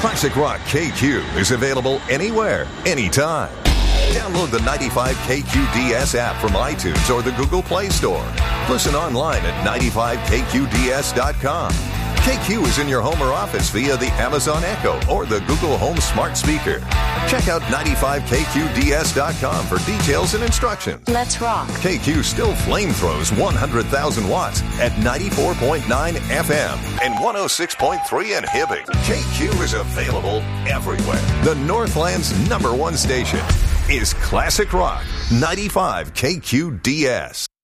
Classic Rock KQ is available anywhere, anytime. Download the 95KQDS app from iTunes or the Google Play Store. Listen online at 95KQDS.com. KQ is in your home or office via the Amazon Echo or the Google Home smart speaker. Check out 95KQDS.com for details and instructions. Let's rock. KQ still flamethrowers 100,000 watts at 94.9 FM and 106.3 in Hibbing. KQ is available everywhere. The Northland's #1 station is Classic Rock 95 KQDS.